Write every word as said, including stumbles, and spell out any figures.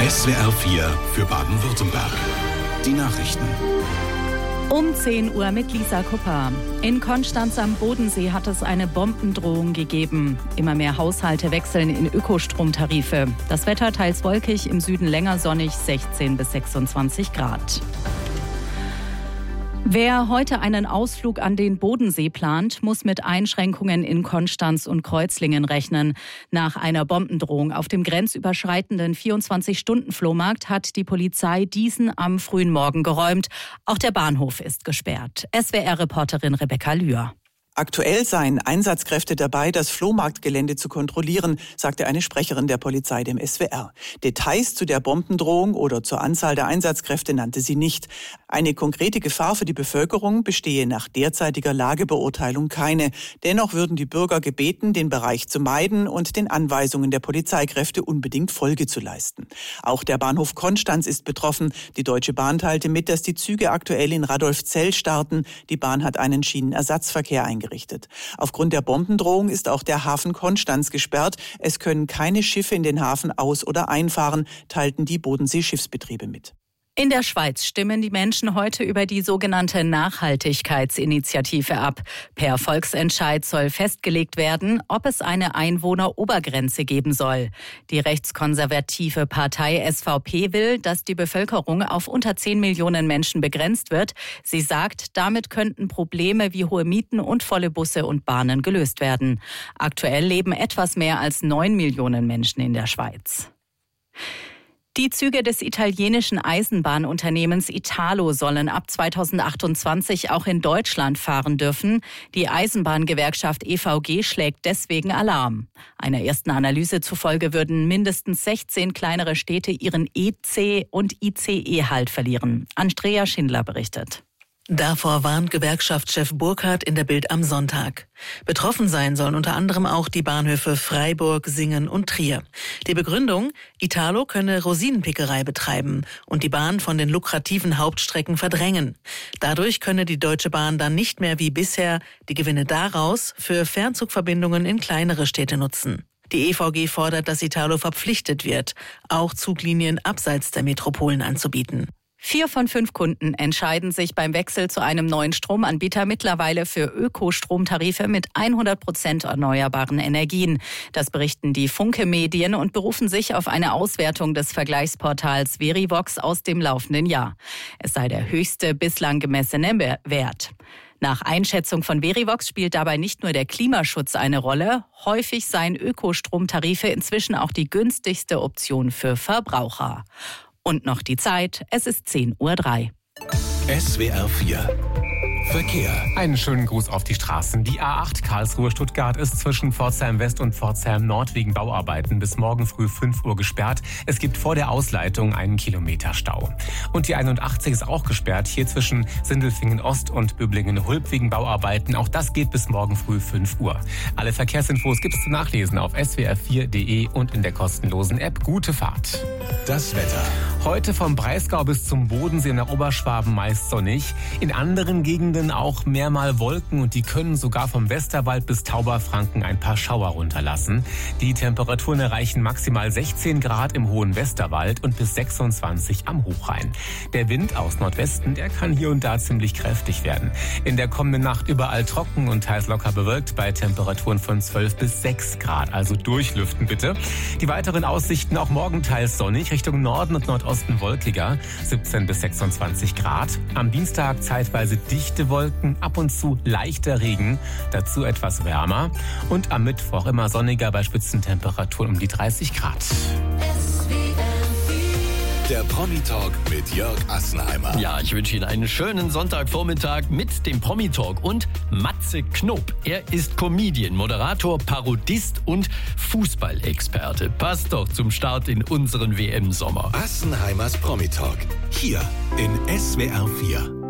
S W R vier für Baden-Württemberg. Die Nachrichten. Um zehn Uhr mit Lisa Kupper. In Konstanz am Bodensee hat es eine Bombendrohung gegeben. Immer mehr Haushalte wechseln in Ökostromtarife. Das Wetter teils wolkig, im Süden länger sonnig, sechzehn bis sechsundzwanzig Grad. Wer heute einen Ausflug an den Bodensee plant, muss mit Einschränkungen in Konstanz und Kreuzlingen rechnen. Nach einer Bombendrohung auf dem grenzüberschreitenden vierundzwanzig-Stunden-Flohmarkt hat die Polizei diesen am frühen Morgen geräumt. Auch der Bahnhof ist gesperrt. S W R-Reporterin Rebecca Lühr. Aktuell seien Einsatzkräfte dabei, das Flohmarktgelände zu kontrollieren, sagte eine Sprecherin der Polizei dem S W R. Details zu der Bombendrohung oder zur Anzahl der Einsatzkräfte nannte sie nicht. Eine konkrete Gefahr für die Bevölkerung bestehe nach derzeitiger Lagebeurteilung keine. Dennoch würden die Bürger gebeten, den Bereich zu meiden und den Anweisungen der Polizeikräfte unbedingt Folge zu leisten. Auch der Bahnhof Konstanz ist betroffen. Die Deutsche Bahn teilte mit, dass die Züge aktuell in Radolfzell starten. Die Bahn hat einen Schienenersatzverkehr eingerichtet. Gerichtet. Aufgrund der Bombendrohung ist auch der Hafen Konstanz gesperrt. Es können keine Schiffe in den Hafen aus- oder einfahren, teilten die Bodensee-Schiffsbetriebe mit. In der Schweiz stimmen die Menschen heute über die sogenannte Nachhaltigkeitsinitiative ab. Per Volksentscheid soll festgelegt werden, ob es eine Einwohnerobergrenze geben soll. Die rechtskonservative Partei S V P will, dass die Bevölkerung auf unter zehn Millionen Menschen begrenzt wird. Sie sagt, damit könnten Probleme wie hohe Mieten und volle Busse und Bahnen gelöst werden. Aktuell leben etwas mehr als neun Millionen Menschen in der Schweiz. Die Züge des italienischen Eisenbahnunternehmens Italo sollen ab zweitausendachtundzwanzig auch in Deutschland fahren dürfen. Die Eisenbahngewerkschaft E V G schlägt deswegen Alarm. Einer ersten Analyse zufolge würden mindestens sechzehn kleinere Städte ihren E C- und I C E-Halt verlieren. Andrea Schindler berichtet. Davor warnt Gewerkschaftschef Burkhardt in der Bild am Sonntag. Betroffen sein sollen unter anderem auch die Bahnhöfe Freiburg, Singen und Trier. Die Begründung, Italo könne Rosinenpickerei betreiben und die Bahn von den lukrativen Hauptstrecken verdrängen. Dadurch könne die Deutsche Bahn dann nicht mehr wie bisher die Gewinne daraus für Fernzugverbindungen in kleinere Städte nutzen. Die E V G fordert, dass Italo verpflichtet wird, auch Zuglinien abseits der Metropolen anzubieten. Vier von fünf Kunden entscheiden sich beim Wechsel zu einem neuen Stromanbieter mittlerweile für Ökostromtarife mit hundert Prozent erneuerbaren Energien. Das berichten die Funke-Medien und berufen sich auf eine Auswertung des Vergleichsportals Verivox aus dem laufenden Jahr. Es sei der höchste bislang gemessene Wert. Nach Einschätzung von Verivox spielt dabei nicht nur der Klimaschutz eine Rolle. Häufig seien Ökostromtarife inzwischen auch die günstigste Option für Verbraucher. Und noch die Zeit, es ist zehn Uhr drei. S W R vier Verkehr. Einen schönen Gruß auf die Straßen. Die A acht Karlsruhe-Stuttgart ist zwischen Pforzheim West und Pforzheim Nord wegen Bauarbeiten bis morgen früh fünf Uhr gesperrt. Es gibt vor der Ausleitung einen Kilometer Stau. Und die einundachtzig ist auch gesperrt, hier zwischen Sindelfingen Ost und Böblingen-Hulb wegen Bauarbeiten. Auch das geht bis morgen früh fünf Uhr. Alle Verkehrsinfos gibt es zu nachlesen auf s w r vier punkt d e und in der kostenlosen App. Gute Fahrt. Das Wetter. Heute vom Breisgau bis zum Bodensee nach Oberschwaben meist sonnig. In anderen Gegenden auch mehrmal Wolken und die können sogar vom Westerwald bis Tauberfranken ein paar Schauer runterlassen. Die Temperaturen erreichen maximal sechzehn Grad im hohen Westerwald und bis sechsundzwanzig am Hochrhein. Der Wind aus Nordwesten, der kann hier und da ziemlich kräftig werden. In der kommenden Nacht überall trocken und teils locker bewölkt bei Temperaturen von zwölf bis sechs Grad. Also durchlüften bitte. Die weiteren Aussichten auch morgen teils sonnig, Richtung Norden und Nordosten wolkiger, siebzehn bis sechsundzwanzig Grad. Am Dienstag zeitweise dichte Wolken, ab und zu leichter Regen, dazu etwas wärmer. Und am Mittwoch immer sonniger bei Spitzentemperaturen um die dreißig Grad. Der Promi-Talk mit Jörg Assenheimer. Ja, ich wünsche Ihnen einen schönen Sonntagvormittag mit dem Promi-Talk und Matze Knob. Er ist Comedian, Moderator, Parodist und Fußballexperte. Passt doch zum Start in unseren W M-Sommer. Assenheimers Promi-Talk. Hier in S W R vier.